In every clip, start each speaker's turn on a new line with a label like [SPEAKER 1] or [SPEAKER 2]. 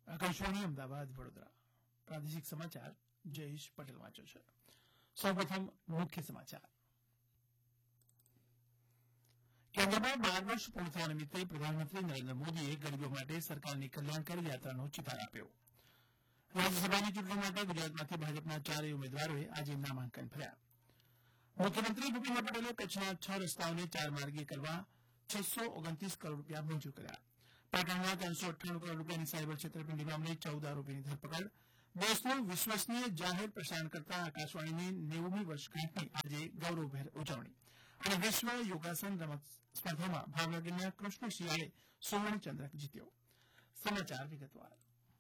[SPEAKER 1] આકાશવાણી અમદાવાદ વડોદરા પ્રાદેશિક સમાચાર જયેશ પટેલ વાંચે છે. સૌપ્રથમ મુખ્ય સમાચાર. કેન્દ્રમાં 12 વર્ષ પૂર્ણ થયા નિમિત્તે પ્રધાનમંત્રી નરેન્દ્ર મોદીએ ગરીબો માટે સરકારની કલ્યાણકારી યાત્રાનો ચિતાર આપ્યો. રાજ્યસભાની ચૂંટણી માટે ગુજરાતમાંથી ભાજપના 4 ઉમેદવારોએ આજે નામાંકન ભર્યા. મુખ્યમંત્રી ભૂપેન્દ્ર પટેલે કચ્છના 6 રસ્તાઓને 4 માર્ગીય કરવા 629 કરોડ રૂપિયા મંજૂર કર્યા. પાટણમાં 398 કરોડ રૂપિયાની સાયબર છેતરપિંડી મામલે 14 આરોપીની ધરપકડ. દેશનું વિશ્વસનીય જાહેર પ્રસારણ કરતા આકાશવાણીની 90મી વર્ષગાંઠની આજે ગૌરવભેર ઉજવણી. અને વિશ્વ યોગાસન રમત સ્પર્ધામાં ભાવનગરના કૃષ્ણ શિયાળે સુવર્ણચંદ્રક જીત્યો. સમાચાર વિગતવાર.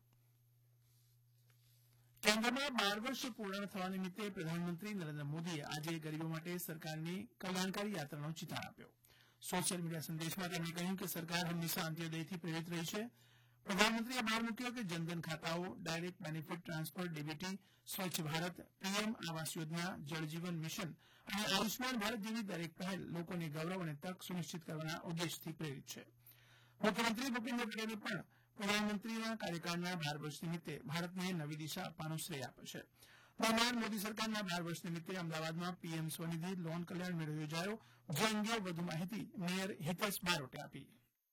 [SPEAKER 1] કેન્દ્રમાં 12 વર્ષ પૂર્ણ થવા નિમિત્તે પ્રધાનમંત્રી નરેન્દ્ર મોદીએ આજે ગરીબો માટે સરકારની કલ્યાણકારી યાત્રાનો ચિતાર આપ્યો. સોશિયલ મીડિયા સંદેશમાં તેમણે કહ્યું કે સરકાર હંમેશા અંત્યોદયથી પ્રેરિત રહી છે. પ્રધાનમંત્રીએ ભાર મૂક્યો કે Jan Dhan ખાતાઓ, direct benefit transfer DBT, સ્વચ્છ ભારત, પીએમ આવાસ યોજના, જળજીવન મિશન અને આયુષ્માન ભારત જેવી દરેક પહેલ લોકોને ગૌરવ અને તક સુનિશ્ચિત કરવાના ઉદ્દેશથી પ્રેરિત છે. મુખ્યમંત્રી ભૂપેન્દ્ર પટેલે પણ પ્રધાનમંત્રીના કાર્યકાળના 12 વર્ષ નિમિત્તે ભારતને નવી દિશા આપવાનો શ્રેય આપ્યો છે. દરમિયાન મોદી સરકારના 12 વર્ષ નિમિત્તે અમદાવાદમાં પીએમ સ્વનિધિ લોન કલ્યાણ મેળો યોજાયો, જે અંગે વધુ માહિતી મેયર હિતેશ બારોટે આપી.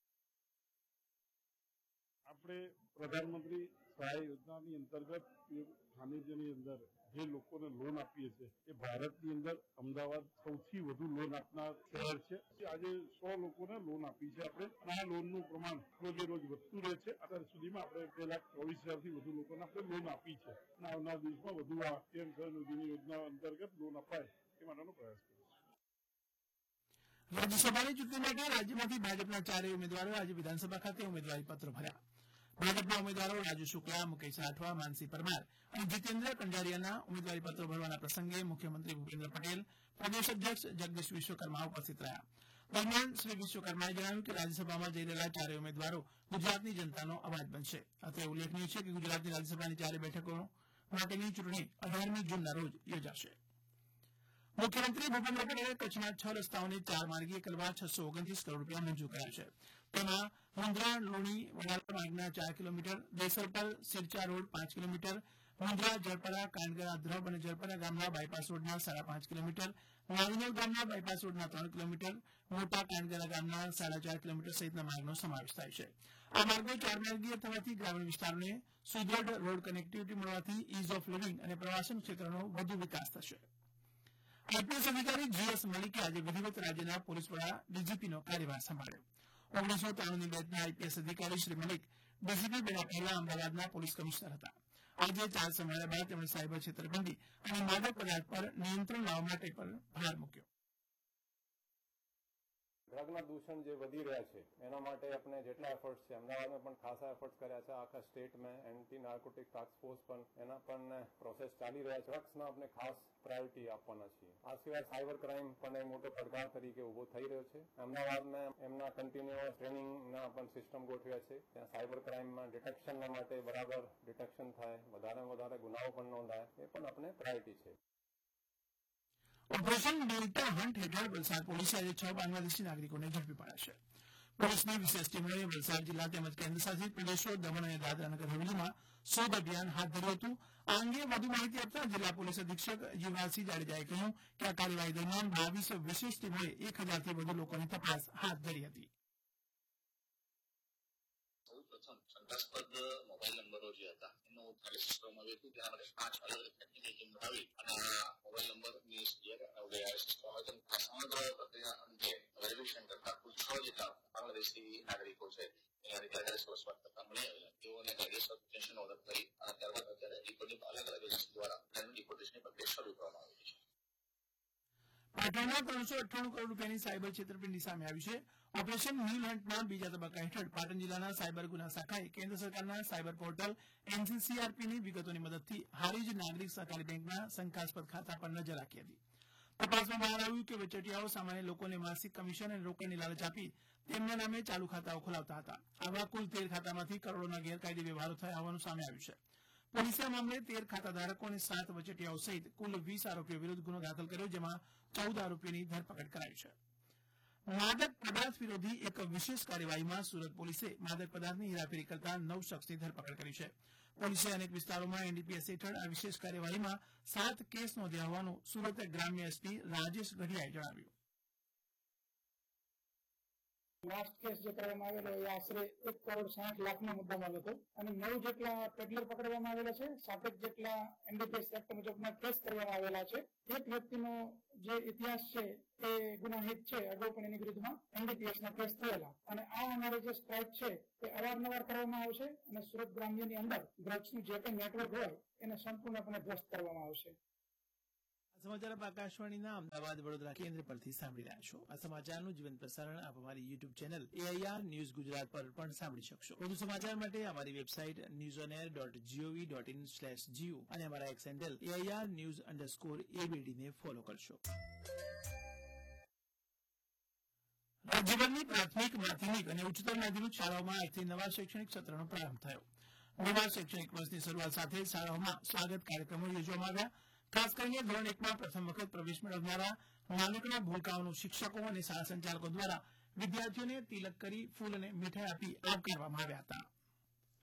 [SPEAKER 2] આપણે પ્રધાનમંત્રી સહાય યોજનાની અંતર્ગત ખાનગીની અંદર જે લોકોને લોન આપીએ છીએ એ ભારતની અંદર અમદાવાદ સૌથી વધુ લોન આપનાર શહેર છે. આજે 100 લોકોને લોન આપી છે આપણે. આ લોનનું પ્રમાણ રોજે રોજ વધતું રહે છે. અત્યાર સુધીમાં આપણે 2,24,000થી વધુ લોકોને આપણે લોન આપી છે. આવનાર દિવસમાં વધુ આ પીએમ સ્વનિધિની યોજના અંતર્ગત લોન અપાય એ માટેનો પ્રયાસ કરીશું.
[SPEAKER 1] રાજ્યસભાની ચૂંટણી માટે રાજ્યમાંથી ભાજપના 4 ઉમેદવારોએ આજે વિધાનસભા ખાતે ઉમેદવારી પત્રો ભર્યા. ભાજપના ઉમેદવારો રાજુ શુક્લા, મુકેશ રાઠવા, માનસી પરમાર અને જીતેન્દ્ર કંજારિયાના ઉમેદવારી પત્રો ભરવાના પ્રસંગે મુખ્યમંત્રી ભૂપેન્દ્ર પટેલ, પ્રદેશ અધ્યક્ષ જગદીશ વિશ્વકર્મા ઉપસ્થિત રહ્યા. દરમિયાન શ્રી વિશ્વકર્માએ જણાવ્યું કે રાજ્યસભામાં જઈ રહેલા 4 ઉમેદવારો ગુજરાતની જનતાનો અવાજ બનશે. અત્રે ઉલ્લેખનીય છે કે ગુજરાતની રાજ્યસભાની 4 બેઠકો માટેની ચૂંટણી 18મી જૂનના રોજ યોજાશે. મુખ્યમંત્રી ભૂપેન્દ્ર પટેલે કચ્છના 6 રસ્તાઓને 4 માર્ગીય કરવા 629 કરોડ રૂપિયા મંજૂર કર્યા છે. તેમાં મુન્દ્રા લુણી વડાલા માર્ગના 4 kilometre, દેસરપર સિરચા road 5 kilometre, Mundra જળપરા કાંડગરા Dhrab અને જળપરા ગામના બાયપાસ રોડના 5.5 કિલોમીટર, નાવીનલ ગામના બાયપાસ રોડના 3 કિલોમીટર, મોટા કાંડગરા ગામના 4.5 કિલોમીટર સહિતના માર્ગનો સમાવેશ થાય છે. આ માર્ગો 4 માર્ગીય થવાથી ગ્રામીણ વિસ્તારોને સુદૃઢ રોડ કનેક્ટિવિટી મળવાથી ઇઝ ઓફ લિવિંગ અને પ્રવાસન ક્ષેત્રનો વધુ વિકાસ થશે. આઈપીએસ અધિકારી જીએસ મલિકે આજે વિધિવત રાજ્યના પોલીસ વડા ડીજીપીનો કાર્યભાર સંભાળ્યો. 1993ની બેચના આઈપીએસ અધિકારી શ્રી મલિક ડીજીપી બન્યા પહેલા અમદાવાદના પોલીસ કમિશનર હતા. આજે 4 સમય બાદ તેમણે સાયબર છેતરપિંડી અને માદક પદાર્થ પર નિયંત્રણ લાવવા માટે પર ભાર મૂક્યો.
[SPEAKER 3] ડ્રગના દૂષણ જે વધી રહ્યા છે એના માટે આપણે જેટલા એફર્ટ્સ છે અમદાવાદમાં પણ ખાસા એફર્ટ્સ કર્યા છે. આખા સ્ટેટમાં એન્ટી નાર્કોટિક ટાસ્ક ફોર્સ પણ એના પણ પ્રોસેસ ચાલી રહ્યા છે. ડ્રગ્સના આપણે ખાસ પ્રાયોરિટી આપવાના છીએ. આ સિવાય સાયબર ક્રાઇમ પણ એક મોટો પડકાર તરીકે ઉભો થઈ રહ્યો છે. અમદાવાદમાં એમના કન્ટિન્યુઅસ ટ્રેનિંગના પણ સિસ્ટમ ગોઠવ્યા છે. ત્યાં સાયબર ક્રાઇમમાં ડિટેક્શનના માટે બરાબર ડિટેક્શન થાય, વધારે ગુનાઓ પણ નોંધાય, એ પણ આપણે પ્રાયોરિટી છે.
[SPEAKER 1] ઓપરેશન ડેલ્ટા હન્ટ હેઠળ વલસાડ પોલીસે આજે 6 બાંગ્લાદેશી નાગરિકોને ઝડપી પાડ્યા છે. પોલીસની વિશેષ ટીમોએ વલસાડ જિલ્લા તેમજ કેન્દ્રશાસિત પ્રદેશો દમણ અને દાદરા નગર હવેલીમાં શોધ અભિયાન હાથ ધર્યું હતું. આ અંગે વધુ માહિતી આપતા જિલ્લા પોલીસ અધિક્ષક યુવરાજસિંહ જાડેજાએ કહ્યું કે આ કાર્યવાહી દરમિયાન 22 વિશેષ ટીમોએ 1000થી વધુ લોકોની તપાસ હાથ ધરી હતી.
[SPEAKER 4] પ્રથમ શંકાસ્પદ મોબાઈલ નંબરો જે હતા એનું સિસ્ટમ આવ્યું હતું. ત્યાં આપણે 5 અલગ ટેકનિકલ ટીમ બનાવી અને આ મોબાઈલ નંબરની સિસ્ટમ સમગ્ર પ્રક્રિયા અંગે વેરિફિકેશન કરતા કુલ 6 જેટલા બાંગ્લાદેશી નાગરિકો છે એના રીતે વસવાટ કરતા મળી આવેલા. તેઓને કાયદેસર ડિટેન્શન ઓર્ડર કરી અને ત્યારબાદ અત્યારે ડિપોર્ટિંગ અલગ અલગ એજન્સી દ્વારા ડિપોર્ટેશનની પ્રક્રિયા શરૂ કરવામાં આવી છે.
[SPEAKER 1] પાટણમાં 398 કરોડ રૂપિયાની સાયબર છેતરપિંડી સામે આવી છે. ઓપરેશન નીલ હન્ટના બીજા તબક્કા હેઠળ પાટણ જિલ્લાના સાયબર ગુના શાખાએ કેન્દ્ર સરકારના સાયબર પોર્ટલ એનસીસીઆરપીની વિગતોની મદદથી હારીજ નાગરિક સહકારી બેંકના શંકાસ્પદ ખાતા પર નજર રાખી હતી. તપાસમાં બહાર આવ્યું કે વચેટિયાઓ સામાન્ય લોકોને માસિક કમિશન અને રોકડની લાલચ આપી તેમના નામે ચાલુ ખાતાઓ ખોલાવતા હતા. આવા કુલ 13 ખાતામાંથી કરોડોના ગેરકાયદે વ્યવહારો થયા હોવાનું સામે આવ્યું છે. પોલીસે આ મામલે 13 ખાતાધારકો અને 7 વચેટિયાઓ સહિત કુલ 20 આરોપીઓ વિરુદ્ધ ગુનો દાખલ કર્યો, જેમાં 14 આરોપીઓની ધરપકડ કરાઈ છે. માદક પદાર્થ વિરોધી એક વિશેષ કાર્યવાહીમાં સુરત પોલીસે માદક પદાર્થની હેરાફેરી કરતા 9 શખ્સની ધરપકડ કરી છે. પોલીસે અનેક વિસ્તારોમાં એનડીપીએસ હેઠળ આ વિશેષ કાર્યવાહીમાં 7 કેસ નોંધ્યા હોવાનું સુરત ગ્રામ્ય એસપી રાજેશ ગઢિયાએ જણાવ્યું.
[SPEAKER 5] લાસ્ટ કેસ જે કરવામાં આવેલો એ આશરે 1,60,00,000 મુદ્દામાલ હતો અને 9 જેટલા પેડલર પકડવામાં આવેલા છે. 7 જેટલા એનડીપીએસ એક્ટ મુજબના કેસ કરવામાં આવેલા છે. એક વ્યક્તિનો જે ઇતિહાસ છે એ ગુનાહિત છે, અગાઉ પણ એની વિરુદ્ધમાં એનડીપીએસના કેસ થયેલા અને આ અમારે જે સ્ટ્રાઇક છે તે અવારનવાર કરવામાં આવશે અને સુરત ગ્રામ્યની અંદર ડ્રગ્સનું જે કંઈ નેટવર્ક હોય એને સંપૂર્ણપણે ધ્વસ્ત કરવામાં આવશે.
[SPEAKER 1] સમાચાર આપ આકાશવાણીના અમદાવાદ વડોદરા કેન્દ્ર પરથી સાંભળી રહ્યા છો. આ સમાચારનું જીવંત પ્રસારણ આપ અમારી YouTube channel AIR news Gujarat પર પણ સાંભળી શકશો. વધુ સમાચાર માટે અમારી વેબસાઇટ newsonair.gov.in/geo અને અમારા એક્સ હેન્ડલ AIR_news_ABD ને ફોલો કરશો. રાજ્યભરની પ્રાથમિક, માધ્યમિક અને ઉચ્ચતર માધ્યમિક શાળાઓમાં આજથી નવા શૈક્ષણિક સત્રનો પ્રારંભ થયો. નવા શૈક્ષણિક વર્ષની શરૂઆત સાથે શાળાઓમાં સ્વાગત કાર્યક્રમો યોજવામાં આવ્યા. ખાસ કરીને ધોરણ 1માં પ્રથમ વખત પ્રવેશ મેળવનારા નાનકડા ભૂલકાઓનું શિક્ષકો અને શાળા સંચાલકો દ્વારા વિદ્યાર્થીઓને તિલક કરી ફૂલ અને મીઠાઈ આપી આવકારવામાં આવ્યા હતા.